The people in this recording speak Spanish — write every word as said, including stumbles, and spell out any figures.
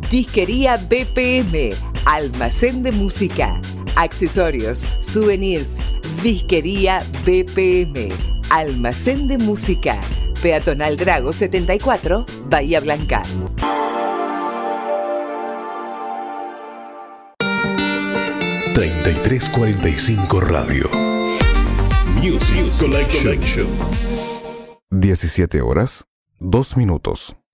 Disquería B P M, almacén de música, accesorios, souvenirs. Disquería B P M, almacén de música. Peatonal Drago setenta y cuatro, Bahía Blanca. treinta y tres cuarenta y cinco Radio. Music Collection. diecisiete horas, dos minutos.